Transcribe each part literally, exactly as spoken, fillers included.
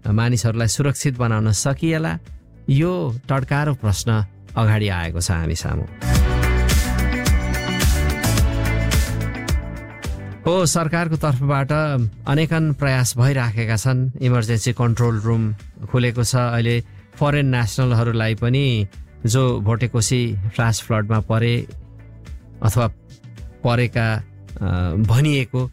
मानिसहरूलाई सुरक्षित बनाउन सकिएला, यो टड्कारो प्रश्न अगाडि आएको छ हामी सामु। हो सरकारको तर्फबाट अनेकन प्रयास भइराखेका छन्। इमर्जेन्सी कन्ट्रोल रुम खुलेको छ। अहिले फरेन नेसनलहरूलाई पनि जो भोटेकोसी फ्ल्यास फ्लडमा परे अथवा परेका भनिएको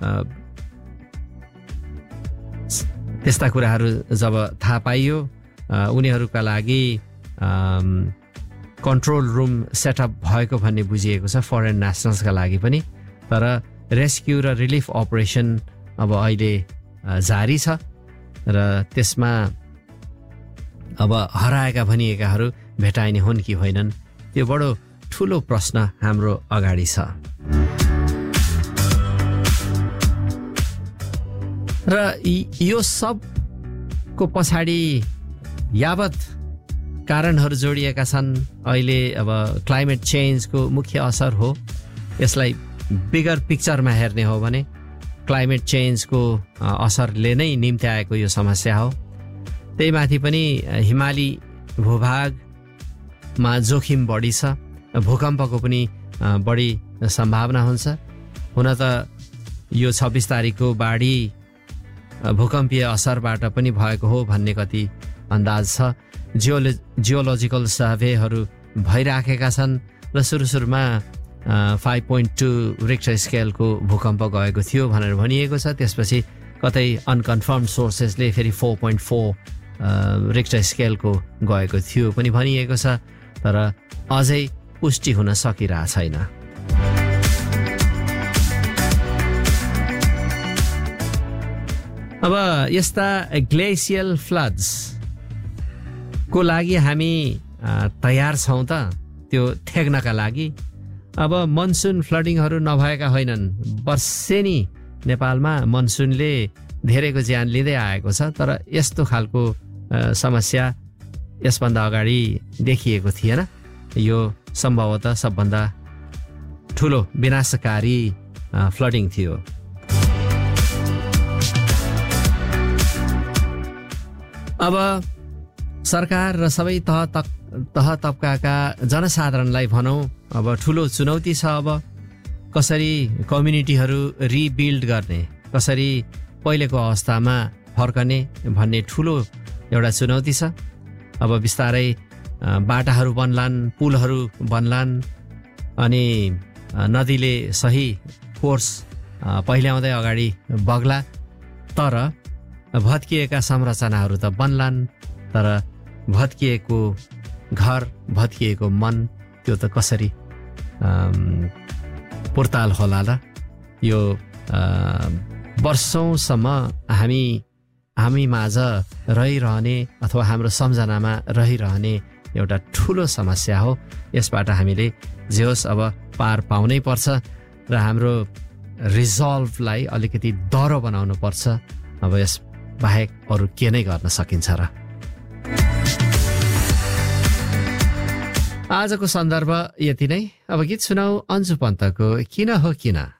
त्यस्ता कुराहरू जब थाहा पाइयो, उनीहरूका लागि कन्ट्रोल रुम सेटअप भएको भन्ने बुझिएको छ फरेन नेसनल्सका लागि पनि। तर रेस्क्यु र रिलिफ अपरेसन अब अहिले जारी छ र त्यसमा अब हराएका भनिएकाहरू भेटाइने हुन् कि होइनन्, त्यो बडो ठुलो प्रश्न हाम्रो अगाडि छ। र यो सबको पछाडि यावत कारणहरू जोडिएका छन्। अहिले अब क्लाइमेट चेन्जको मुख्य असर हो। यसलाई बिगर पिक्चरमा हेर्ने हो भने क्लाइमेट चेन्जको असरले नै निम्त्याएको यो समस्या हो। त्यही माथि पनि हिमाली भूभागमा जोखिम बढी छ, भूकम्पको पनि बढी सम्भावना हुन्छ। हुन त यो छब्बिस तारिकको बाढी भूकम्पीय असरबाट पनि भएको हो भन्ने कति अन्दाज छ। जियोलो जियोलोजिकल सर्वेहरू भइराखेका छन् र सुरु सुरुमा फाइभ पोइन्ट टू रिक्टर स्केलको भूकम्प गएको थियो भनेर भनिएको छ। त्यसपछि कतै अनकन्फर्म सोर्सेसले फेरि फोर पोइन्ट फोर रिक्टर स्केलको गएको थियो पनि भनिएको छ। तर अझै पुष्टि हुन सकिरहेको छैन। अब यस्ता ग्लेसियल फ्लड्स को लागि हामी तयार छौँ त त्यो थेग्नका लागि? अब मनसुन फ्लडिङहरू नभएका होइनन्। वर्षेनी नेपालमा मनसुनले धेरैको ज्यान लिँदै आएको छ। तर यस्तो खालको समस्या यसभन्दा अगाडि देखिएको थिएन। यो सम्भवतः सबभन्दा ठुलो विनाशकारी फ्लडिङ थियो। अब सरकार र सबै तह तक तह तबकाका जनसाधारणलाई भनौँ अब ठुलो चुनौती छ। अब कसरी कम्युनिटीहरू रिबिल्ड गर्ने, कसरी पहिलेको अवस्थामा फर्कने भन्ने ठुलो एउटा चुनौती छ। अब बिस्तारै बाटाहरू बन्लान्, पुलहरू बन्लान् अनि नदीले सही कोर्स पहिल्याउँदै अगाडि बग्ला। तर भत्किएका संरचनाहरू त बन्लान्, तर भत्किएको घर, भत्किएको मन, त्यो त कसरी पुर्ताल होला र? यो वर्षौंसम्म हामी हामी माझ रहिरहने अथवा हाम्रो सम्झनामा रहिरहने एउटा ठुलो समस्या हो। यसबाट हामीले जे होस् अब पार पाउनै पर्छ र हाम्रो रिजल्भलाई अलिकति दह्रो बनाउनु पर्छ। अब यस बाहेक अरू के नै गर्न सकिन्छ र? आजको सन्दर्भ यति नै। अब गीत सुनाऊ अन्जु पन्तको किन हो किन।